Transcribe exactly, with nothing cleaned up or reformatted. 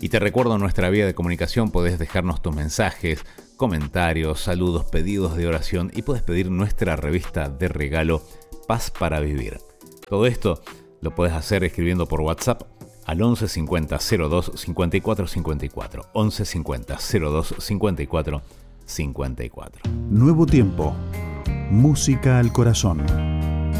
Y te recuerdo nuestra vía de comunicación, podés dejarnos tus mensajes, comentarios, saludos, pedidos de oración y podés pedir nuestra revista de regalo Paz para Vivir. Todo esto lo podés hacer escribiendo por WhatsApp al once cincuenta cero dos cincuenta y cuatro cincuenta y cuatro. once cincuenta cero dos cincuenta y cuatro cincuenta y cuatro. Nuevo tiempo. Música al corazón.